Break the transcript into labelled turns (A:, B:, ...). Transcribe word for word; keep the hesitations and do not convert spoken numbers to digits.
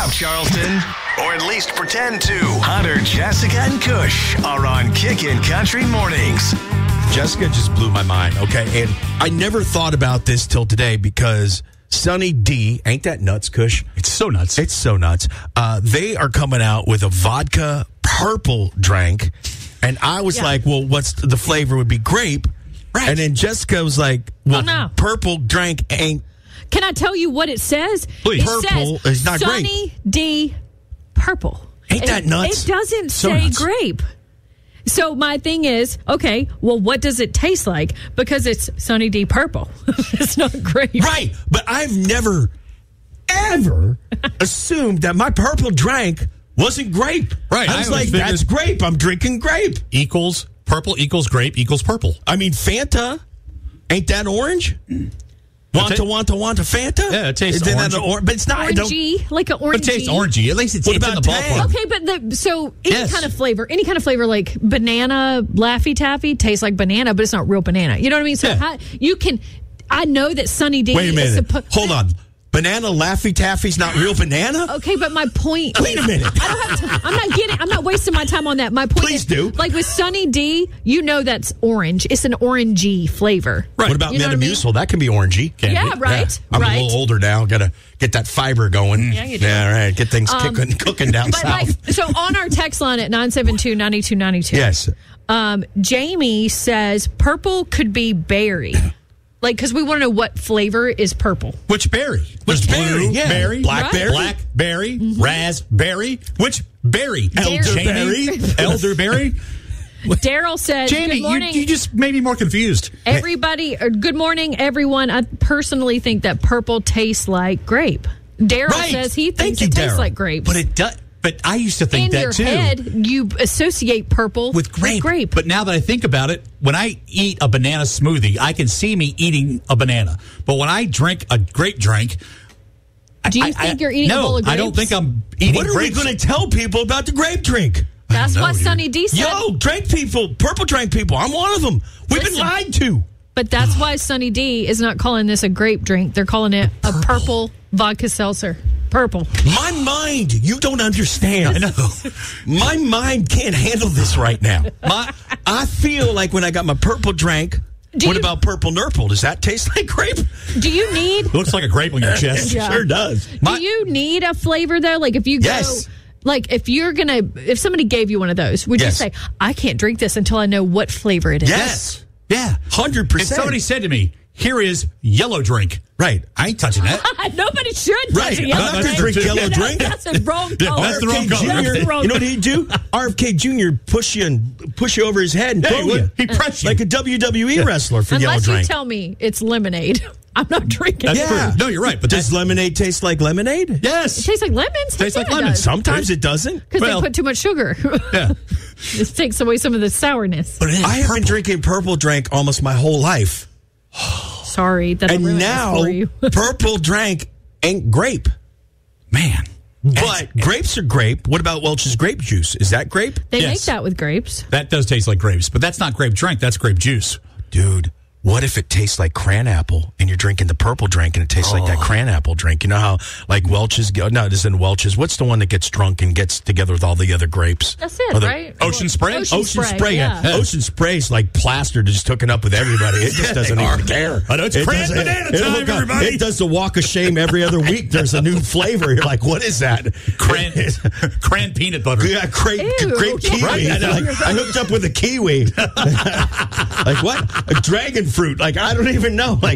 A: up, Charleston. Or at least pretend to. Hunter, Jessica, and Kush are on Kickin' Country Mornings.
B: Jessica just blew my mind, okay? And I never thought about this till today because Sunny D, ain't that nuts, Kush?
C: It's so nuts.
B: It's so nuts. Uh, they are coming out with a vodka purple drink. And I was yeah. like, well, what's the, the flavor would be grape. Right. And then Jessica was like, well, oh, no. purple drink ain't.
D: Can I tell you what it says?
B: Please.
D: It
B: Purple
D: says
B: is not grape.
D: Sunny D purple.
B: Ain't
D: it,
B: that nuts?
D: It doesn't
B: so
D: say
B: nuts.
D: grape. So my thing is, okay, well, what does it taste like? Because it's Sunny D purple. It's not grape.
B: Right. But I've never, ever assumed that my purple drink wasn't grape.
C: Right.
B: I was
C: I
B: like,
C: was
B: that's grape. I'm drinking grape.
C: Equals purple equals grape equals purple.
B: I mean, Fanta, ain't that orange? Wanta, wanta, wanta, Fanta?
C: Yeah, it tastes
B: Isn't
C: orange.
B: That or- but it's not.
D: Orangey, like an orangey.
C: It tastes orangey. At least it's,
B: what
C: it's
B: about
C: in the ballpark.
D: Okay, but the, so any
C: Yes.
D: kind of flavor, any kind of flavor like banana Laffy Taffy tastes like banana, but it's not real banana. You know what I mean? So
C: Yeah.
D: how, you can, I know that Sunny D
B: Wait a
D: is
B: minute.
D: supposed.
B: Hold on. Banana Laffy Taffy's not real banana?
D: Okay, but my point.
B: Wait a minute.
D: I don't have time. I'm not getting. I'm not wasting my time on that. My point
B: Please
D: is,
B: do.
D: like with Sunny D, you know that's orange. It's an orangey flavor.
B: Right. What about
D: You know what I mean?
B: Metamucil? That can be orangey. Can
D: Yeah,
B: be.
D: right,
B: I'm
D: right.
B: a little older now. Got to get that fiber going.
D: Yeah, you do.
B: Yeah, right. Get things
D: Um,
B: kicking, cooking down
D: But like,
B: south.
D: so on our text line at nine seven two, nine two nine two.
B: Yes.
D: Um, Jamie says purple could be berry. Like, because we want to know what flavor is purple.
C: Which berry?
B: Which
C: There's
B: berry?
C: blue,
B: Yeah.
C: berry,
B: Blackberry?
C: blackberry, mm-hmm. raspberry. Which berry?
D: Elderberry.
C: Jamie? Elderberry.
D: Daryl says,
C: Jamie,
D: good morning.
C: you, you just made me more confused.
D: Everybody, or good morning, everyone. I personally think that purple tastes like grape. Daryl
B: Right.
D: says he
B: Thank
D: thinks
B: you,
D: it tastes
B: Daryl.
D: like grapes.
C: But it does. But I used to think
D: In
C: that
D: your
C: too.
D: head, you associate purple
C: with grape.
D: grape.
C: But now that I think about it, when I eat a banana smoothie, I can see me eating a banana. But when I drink a grape drink,
D: do you
C: I,
D: think
C: I,
D: you're eating
C: no,
D: a bowl of grapes?
C: I don't think I'm eating
B: What are
C: grapes.
B: we going to tell people about the grape drink?
D: That's
C: know,
D: what
C: dude.
D: Sunny D said.
B: Yo, drink people, purple drink people. I'm one of them. We've
D: Listen.
B: been lied to.
D: But that's why Sunny D is not calling this a grape drink. They're calling it a purple vodka seltzer. Purple.
B: My mind, you don't understand.
C: I know.
B: My mind can't handle this right now. My, I feel like when I got my purple drink,
D: Do
B: what
D: you-
B: about purple Nurple? Does that taste like grape?
D: Do you need
C: It looks like a grape on your chest.
D: Yeah.
B: Sure does.
D: do you need a flavor though? Like if you go
B: Yes.
D: like if you're gonna if somebody gave you one of those, would
B: Yes.
D: you say, I can't drink this until I know what flavor it is?
B: Yes.
C: Yeah.
B: one hundred
C: If
B: percent.
C: somebody said to me, here is yellow drink.
B: Right.
C: I ain't touching that.
D: Nobody should touch
B: Right.
D: a
B: I'm
D: yellow
B: not gonna
D: drink.
B: drink yellow
D: That's-
B: drink.
D: That's a wrong
C: Yeah,
D: color.
C: that's the wrong
B: R F K
C: color.
B: Junior
D: That's the wrong
B: You know what he'd do? R F K Junior push you and push you over his head and
C: Yeah,
B: throw
C: he would.
B: you.
C: He'd press you.
B: Like a W W E wrestler for yellow
D: Unless you
B: drink.
D: tell me it's lemonade. I'm not drinking
C: That's
D: it.
B: Yeah.
C: true. No, you're right. But
B: Does
C: that's,
B: lemonade taste like lemonade?
C: yes.
D: It tastes like lemons.
C: Tastes like lemons.
B: Sometimes it doesn't.
D: Because
C: Well-
D: they put too much sugar.
C: Yeah.
D: This takes away some of the sourness.
C: But it is
B: I have
C: purple.
B: been drinking purple drink almost my whole life.
D: Sorry, that's
B: And
D: really
B: now
D: for you.
B: purple drink ain't grape.
C: Man.
B: But grapes are grape. What about Welch's grape juice? Is that grape?
D: They
C: Yes.
D: make that with grapes.
C: That does taste like grapes, but that's not grape drink. That's grape juice.
B: Dude, what if it tastes like cran apple and you're drinking the purple drink and it tastes like that cran apple drink? You know how like Welch's, no, it isn't Welch's. What's the one that gets drunk and gets together with all the other grapes?
D: That's it,
B: Or the-
D: right?
C: Ocean Spray?
D: Ocean,
B: Ocean
D: spray,
B: Spray, yeah.
D: yeah.
B: Ocean Spray's like plaster to just hooking up with everybody. It just doesn't even care.
C: I know, it's cran
B: does-
C: banana
B: it-
C: time,
B: it-
C: everybody.
B: It does the walk of shame every other week. There's a new flavor. You're like, what is that?
C: Cran, cran peanut butter.
B: Yeah, grape,
D: Ew.
B: grape kiwi.
D: Right,
B: I, like, I hooked up with a kiwi. Like what? A dragon fruit. Like I don't even know. Like